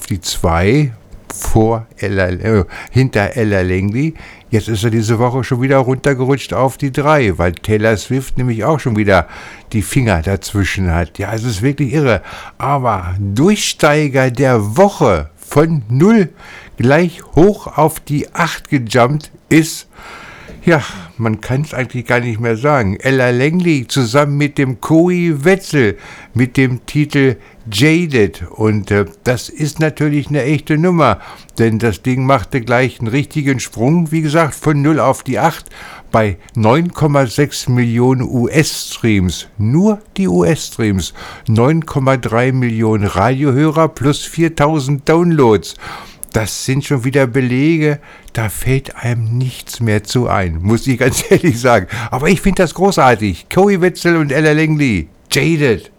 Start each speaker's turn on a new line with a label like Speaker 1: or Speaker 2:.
Speaker 1: die 2 hinter Ella Langley. Jetzt ist er diese Woche schon wieder runtergerutscht auf die 3, weil Taylor Swift nämlich auch schon wieder die Finger dazwischen hat. Ja, es ist wirklich irre. Aber Durchsteiger der Woche von 0 gleich hoch auf die 8 gejumpt ist, ja, man kann es eigentlich gar nicht mehr sagen. Ella Langley zusammen mit dem Cory Wetzel mit dem Titel Jaded. Und das ist natürlich eine echte Nummer, denn das Ding machte gleich einen richtigen Sprung, wie gesagt, von 0 auf die 8 bei 9,6 Millionen US-Streams. Nur die US-Streams. 9,3 Millionen Radiohörer plus 4000 Downloads. Das sind schon wieder Belege, da fällt einem nichts mehr zu ein, muss ich ganz ehrlich sagen. Aber ich finde das großartig. Cory Wetzel und Ella Langley, Jaded.